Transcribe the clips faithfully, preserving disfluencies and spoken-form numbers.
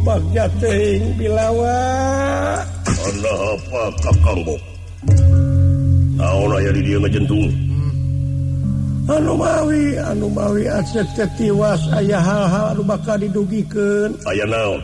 bagja teuing Bilawa. Anda apa Kakang Bok? Naon aya di dieu ngajentung? Anu mawi, anu mawi acek teh tiwas aya hal-hal anu bakal didugikeun. Aya naon?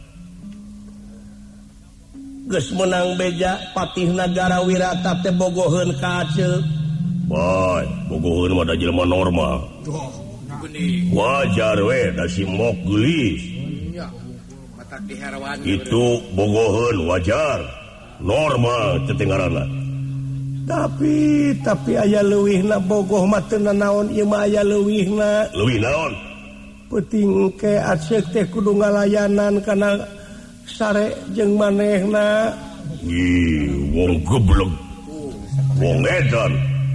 Geus menang beja patih nagara Wirata teh bogoheun ka Aceh. Bae, bogoheun mah da jelema normal. Tuh, geuning. Wajar we da si mok geulis. Nya, matak diharawan. Itu bogoheun wajar. Normal teh ngaranna. Tapi tapi aya leuwihna bogoh mah teu naon ieu mah aya leuwihna. Leuwih naon? Peuting ke Aceh teh kudu ngalayanan kana sare jeung manehna. Ih, wong geblek. Wong edan.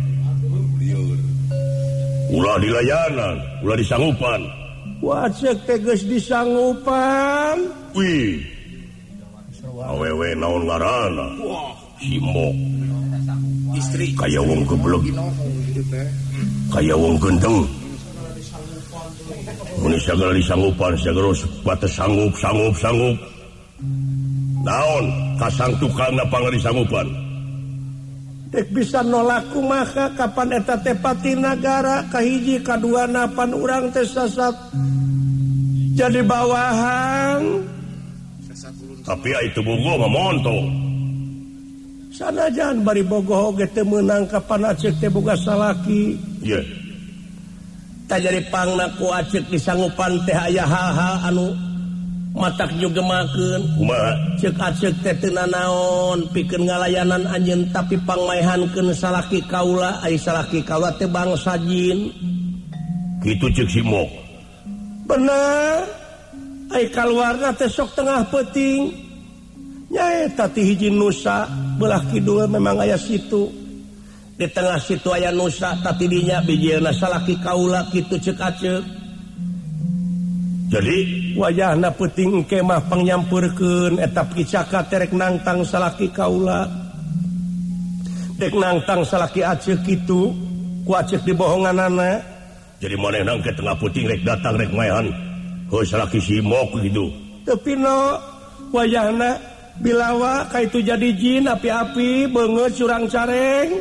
Ulah dilayanan, ulah disanggupan. Wah, Aceh teh geus disanggupan. Wih. Awewe naon ngaranna? Wah, Si Mok. istri Kaya wong geblek. Kaya wong gendeng. Mun sagala disanggupan, sagala bates sanggup, sanggup, sanggup. Naon kasang tukangna pangari sanggupan? Dek bisa nolak kumaha kapan eta teh pati nagara kahiji kaduana pan urang teh sasat jadi bawahan. Tapi itu bogoh mah montong. Sanajan bari bogoh oge teu meunang kapan Aceh teh boga salaki. Ye. Yeah. Ta jadi pangna ku Aceh disanggupan teh aya hal-hal anu matak jugemakeun. Kumaha? Ceuk Aceh teh teu nanaon pikeun ngalayanan anjeun tapi pangmaehankeun salaki kaula ai salaki kaula teh bangsa jin. Kitu ceuk si Mok. Bener. Ai kaluarna teh sok tengah peuting. Nya eta ti hiji nusa belah kidul memang aya situ. Di tengah situ aya nusa tapi dinya bijilna salaki kaula kitu ceuk Aceh. Jadi wajahna peuting engke mah pangnyampurkeun eta picaka terek nangtang salaki kaula. Dek nangtang salaki Aceh kitu ku Aceh dibohonganana. Jadi manehna ke tengah peuting rek datang rek maehan. Heuh salaki si Mok kitu. Tapi no wajahna Bilawa ka itu jadi jin api-api beungeut curang careng.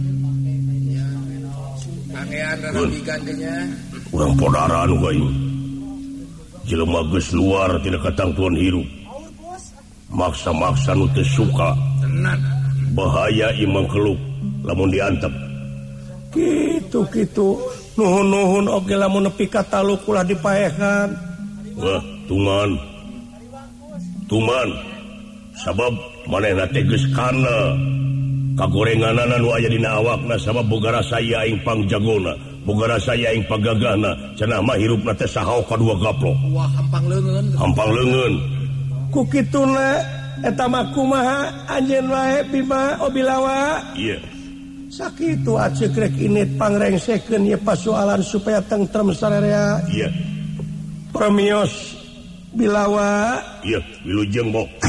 Pangean rarang gantinya. Urang podaran geuy. Jelema geus luar tina katangtuan hirup. Maksa-maksa nu teu suka. Tenan. Bahaya ieu mangkeluk lamun diantep. Kitu-kitu nuhun-nuhun oge lamun nepi ka taluk ulah dipaehan. Wah, tuman. Tuman. Sabab manehna teh geus kana kagorenganana nu aya dina awakna sabab boga rasa ieu aing pangjagona, boga rasa ieu aing pagagahna, cenah mah hirupna teh sahaok kadua gaplok. Wah, hampang leungeun. Hampang leungeun. Ku kituna eta mah kumaha anjeun wae Bima Obilawa. Iya. Yeah. Sakitu Aceh rek init pangrengsekeun ieu pasoalan supaya tentrem sarerea. Iya. Yeah. Premios Bilawa. Iya, yeah, wilujeng Bok.